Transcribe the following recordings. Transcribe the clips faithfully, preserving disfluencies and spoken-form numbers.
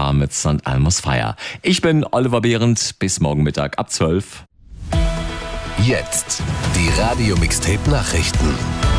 Star mit Sankt Elmo's Fire. Ich bin Oliver Behrendt, bis morgen Mittag ab zwölf. Jetzt die Radio-Mixtape-Nachrichten.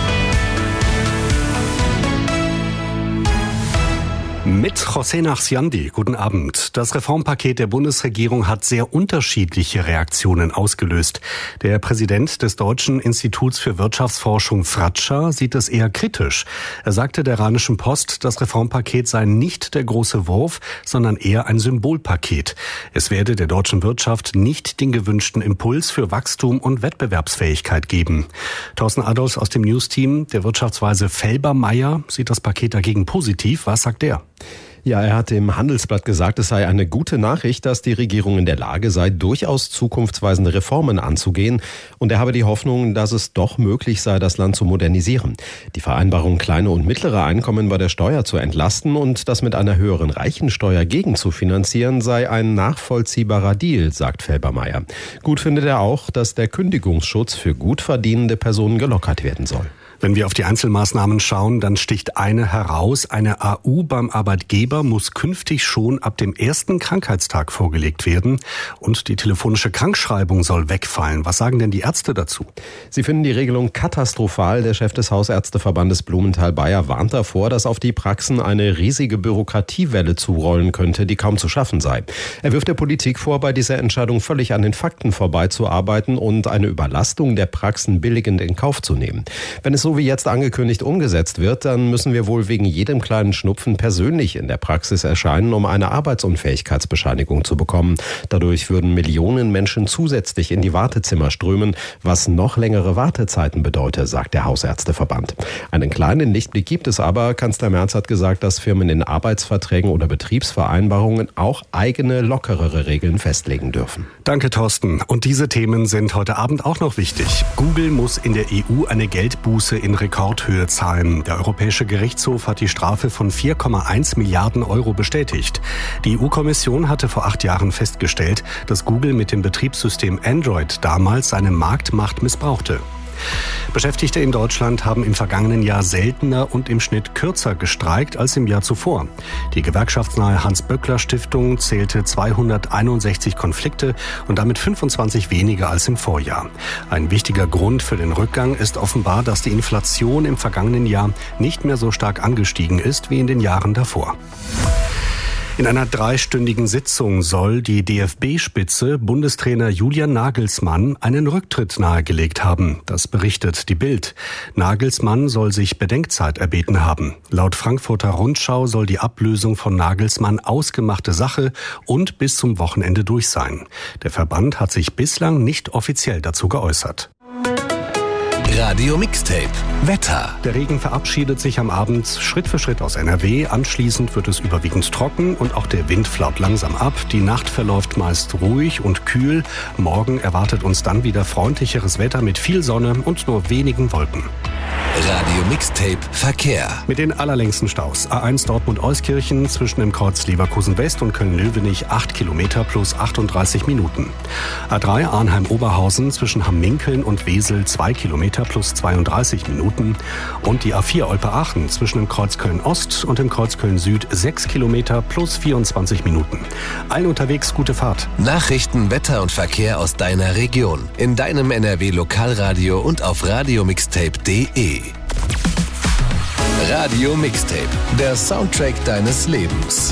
Mit José Nachsiandi, guten Abend. Das Reformpaket der Bundesregierung hat sehr unterschiedliche Reaktionen ausgelöst. Der Präsident des Deutschen Instituts für Wirtschaftsforschung Fratscher sieht es eher kritisch. Er sagte der Rheinischen Post, das Reformpaket sei nicht der große Wurf, sondern eher ein Symbolpaket. Es werde der deutschen Wirtschaft nicht den gewünschten Impuls für Wachstum und Wettbewerbsfähigkeit geben. Thorsten Adolfs aus dem News-Team der Wirtschaftsweise Felbermayr sieht das Paket dagegen positiv. Was sagt er? Ja, er hat im Handelsblatt gesagt, es sei eine gute Nachricht, dass die Regierung in der Lage sei, durchaus zukunftsweisende Reformen anzugehen. Und er habe die Hoffnung, dass es doch möglich sei, das Land zu modernisieren. Die Vereinbarung, kleine und mittlere Einkommen bei der Steuer zu entlasten und das mit einer höheren Reichensteuer gegenzufinanzieren, sei ein nachvollziehbarer Deal, sagt Felbermayr. Gut findet er auch, dass der Kündigungsschutz für gut verdienende Personen gelockert werden soll. Wenn wir auf die Einzelmaßnahmen schauen, dann sticht eine heraus. Eine A U beim Arbeitgeber muss künftig schon ab dem ersten Krankheitstag vorgelegt werden. Und die telefonische Krankschreibung soll wegfallen. Was sagen denn die Ärzte dazu? Sie finden die Regelung katastrophal. Der Chef des Hausärzteverbandes Blumenthal-Bayer warnt davor, dass auf die Praxen eine riesige Bürokratiewelle zurollen könnte, die kaum zu schaffen sei. Er wirft der Politik vor, bei dieser Entscheidung völlig an den Fakten vorbeizuarbeiten und eine Überlastung der Praxen billigend in Kauf zu nehmen. Wenn es so wie jetzt angekündigt umgesetzt wird, dann müssen wir wohl wegen jedem kleinen Schnupfen persönlich in der Praxis erscheinen, um eine Arbeitsunfähigkeitsbescheinigung zu bekommen. Dadurch würden Millionen Menschen zusätzlich in die Wartezimmer strömen, was noch längere Wartezeiten bedeute, sagt der Hausärzteverband. Einen kleinen Lichtblick gibt es aber. Kanzler Merz hat gesagt, dass Firmen in Arbeitsverträgen oder Betriebsvereinbarungen auch eigene, lockerere Regeln festlegen dürfen. Danke, Thorsten. Und diese Themen sind heute Abend auch noch wichtig. Google muss in der E U eine Geldbuße in Rekordhöhe zahlen. Der Europäische Gerichtshof hat die Strafe von vier Komma eins Milliarden Euro bestätigt. Die E U-Kommission hatte vor acht Jahren festgestellt, dass Google mit dem Betriebssystem Android damals seine Marktmacht missbrauchte. Beschäftigte in Deutschland haben im vergangenen Jahr seltener und im Schnitt kürzer gestreikt als im Jahr zuvor. Die gewerkschaftsnahe Hans-Böckler-Stiftung zählte zweihunderteinundsechzig Konflikte und damit fünfundzwanzig weniger als im Vorjahr. Ein wichtiger Grund für den Rückgang ist offenbar, dass die Inflation im vergangenen Jahr nicht mehr so stark angestiegen ist wie in den Jahren davor. In einer dreistündigen Sitzung soll die D F B-Spitze Bundestrainer Julian Nagelsmann einen Rücktritt nahegelegt haben. Das berichtet die Bild. Nagelsmann soll sich Bedenkzeit erbeten haben. Laut Frankfurter Rundschau soll die Ablösung von Nagelsmann ausgemachte Sache und bis zum Wochenende durch sein. Der Verband hat sich bislang nicht offiziell dazu geäußert. Radio Mixtape Wetter. Der Regen verabschiedet sich am Abend Schritt für Schritt aus N R W. Anschließend wird es überwiegend trocken und auch der Wind flaut langsam ab. Die Nacht verläuft meist ruhig und kühl. Morgen erwartet uns dann wieder freundlicheres Wetter mit viel Sonne und nur wenigen Wolken. Radio Mixtape Verkehr. Mit den allerlängsten Staus. A eins Dortmund-Euskirchen zwischen dem Kreuz Leverkusen-West und Köln-Löwenich acht Kilometer plus achtunddreißig Minuten. A drei Arnheim-Oberhausen zwischen Hamminkeln und Wesel zwei Kilometer plus zweiunddreißig Minuten. Und die A vier Olpe-Aachen zwischen dem Kreuz Köln-Ost und dem Kreuz Köln-Süd sechs Kilometer plus vierundzwanzig Minuten. Allen unterwegs gute Fahrt. Nachrichten, Wetter und Verkehr aus deiner Region. In deinem N R W-Lokalradio und auf radiomixtape punkt de. Radio Mixtape, der Soundtrack deines Lebens.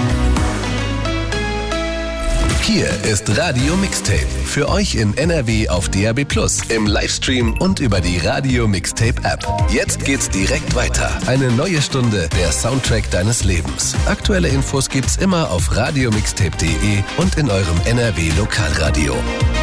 Hier ist Radio Mixtape. Für euch in N R W auf D A B plus, im Livestream und über die Radio Mixtape App. Jetzt geht's direkt weiter. Eine neue Stunde, der Soundtrack deines Lebens. Aktuelle Infos gibt's immer auf radiomixtape punkt de und in eurem N R W Lokalradio.